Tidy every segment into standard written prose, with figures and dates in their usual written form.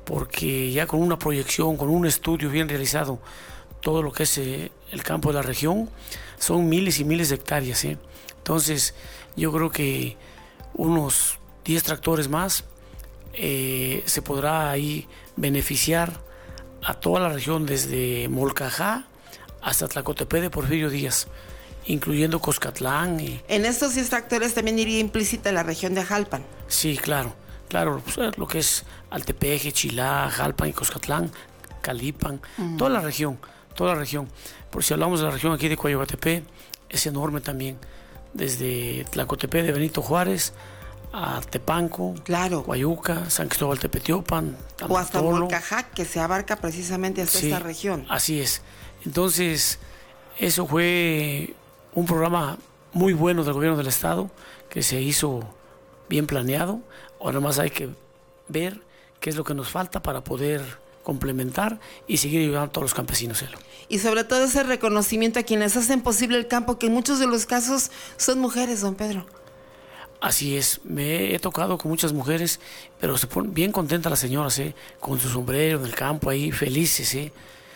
porque ya con una proyección, con un estudio bien realizado, todo lo que es el campo de la región, son miles y miles de hectáreas. Entonces, yo creo que unos 10 tractores más se podrá ahí beneficiar a toda la región, desde Molcajá hasta Tlacotepec de Porfirio Díaz, incluyendo Cuscatlán. En estos 10 tractores también iría implícita la región de Jalpan. Sí, claro, pues, lo que es Altepeje, Chilá, Jalpan y Cuscatlán, Calipan, toda la región. Por si hablamos de la región aquí de Coahuilotepec, es enorme también, desde Tlacotepec de Benito Juárez a Tepanco, Coayuca, San Cristóbal Tepetiopan, o hasta Molcajá, que se abarca precisamente hasta esta región. Así es. Entonces, eso fue un programa muy bueno del gobierno del estado, que se hizo bien planeado. Ahora más hay que ver qué es lo que nos falta para poder complementar y seguir ayudando a todos los campesinos. Y sobre todo ese reconocimiento a quienes hacen posible el campo, que en muchos de los casos son mujeres, don Pedro. Así es, me he tocado con muchas mujeres, pero se ponen bien contentas las señoras, con su sombrero en el campo ahí, felices,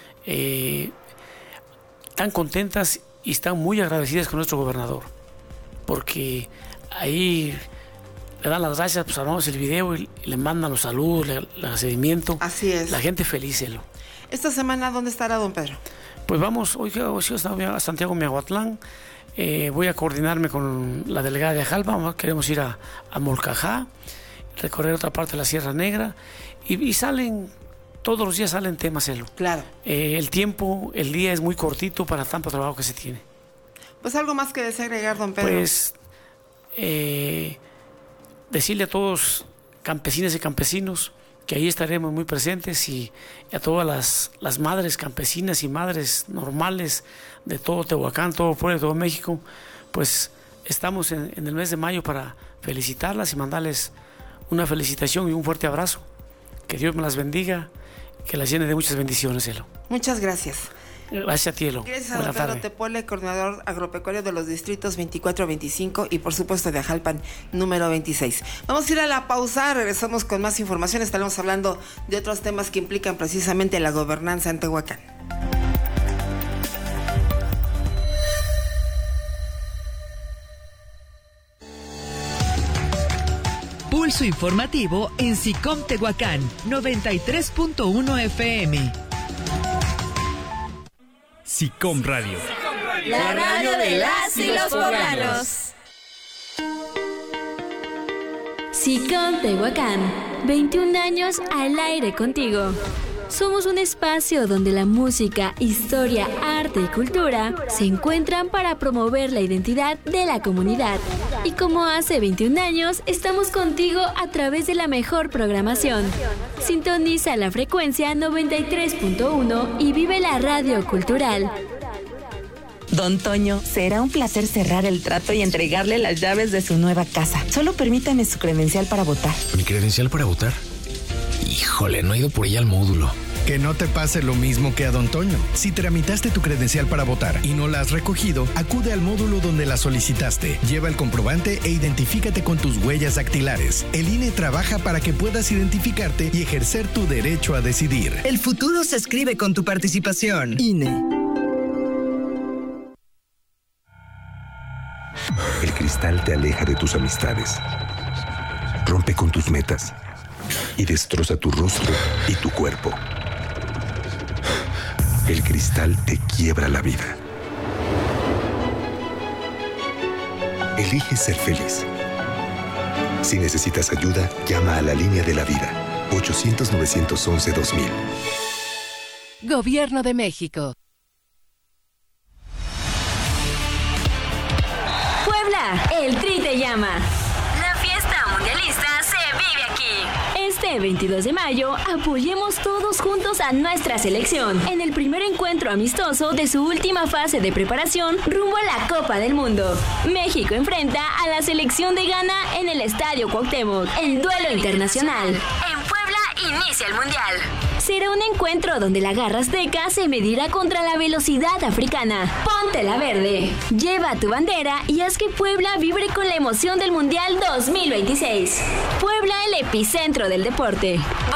tan contentas y están muy agradecidas con nuestro gobernador, porque ahí le dan las gracias, pues armamos el video y le mandan los saludos, el agradecimiento. Así es. La gente feliz, ¿Esta semana dónde estará, don Pedro? Pues vamos, hoy estamos a Santiago Miahuatlán. Voy a coordinarme con la delegada de Jalpan. Queremos ir a Molcajá, recorrer otra parte de la Sierra Negra y salen, todos los días salen temas, Claro. El día es muy cortito para tanto trabajo que se tiene. Pues algo más que desea agregar, don Pedro. Pues decirle a todos, campesinas y campesinos, que ahí estaremos muy presentes, y a todas las madres campesinas y madres normales de todo Tehuacán, todo Puebla, todo México, pues estamos en el mes de mayo para felicitarlas y mandarles una felicitación y un fuerte abrazo. Que Dios me las bendiga, que las llene de muchas bendiciones, Muchas gracias. Gracias a ti, Elo. Gracias a don Pedro Tepole, coordinador agropecuario de los distritos 24, 25 y por supuesto de Jalpan número 26. Vamos a ir a la pausa, regresamos con más información. Estaremos hablando de otros temas que implican precisamente la gobernanza en Tehuacán. Pulso informativo en SICOM Tehuacán 93.1 FM. SICOM Radio. La radio de las y los poblanos. SICOM Tehuacán, 21 años al aire contigo. Somos un espacio donde la música, historia, arte y cultura se encuentran para promover la identidad de la comunidad. Y como hace 21 años, estamos contigo a través de la mejor programación. Sintoniza la frecuencia 93.1 y vive la radio cultural. Don Toño, será un placer cerrar el trato y entregarle las llaves de su nueva casa. Solo permítame su credencial para votar. ¿Mi credencial para votar? Híjole, no he ido por ella al módulo. Que no te pase lo mismo que a don Toño. Si tramitaste tu credencial para votar y no la has recogido, acude al módulo donde la solicitaste. Lleva el comprobante e identifícate con tus huellas dactilares. El INE trabaja para que puedas identificarte y ejercer tu derecho a decidir. El futuro se escribe con tu participación. INE. El cristal te aleja de tus amistades, rompe con tus metas y destroza tu rostro y tu cuerpo. El cristal te quiebra la vida. Elige ser feliz. Si necesitas ayuda, llama a la línea de la vida, 800-911-2000. Gobierno de México. Puebla, el Tri te llama. La fiesta mundialista se vive aquí. Este 22 de mayo, apoyemos todos juntos a nuestra selección en el primer encuentro amistoso de su última fase de preparación rumbo a la Copa del Mundo. México enfrenta a la selección de Ghana en el Estadio Cuauhtémoc, el duelo internacional. En Puebla inicia el Mundial. Será un encuentro donde la garra azteca se medirá contra la velocidad africana. Ponte la verde, lleva tu bandera y haz que Puebla vibre con la emoción del Mundial 2026. Puebla, el epicentro del deporte.